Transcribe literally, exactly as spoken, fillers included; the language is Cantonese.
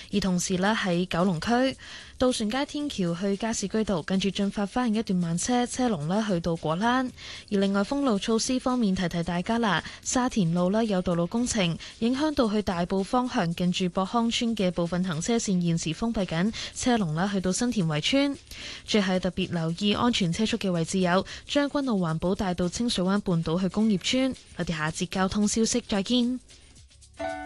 而同時呢，喺九龍區渡船街天橋去加士居道，跟住進發花園一段慢車車龍呢去到果欄。而另外封路措施方面，提提大家啦，沙田路呢有道路工程，影響到去大埔方向近住博康村嘅部分行車線現時封閉緊，車龍呢去到新田圍村。最後特別留意安全車速嘅位置有將軍澳環保大道清水灣半島去工業村。我哋下節交通消息再見。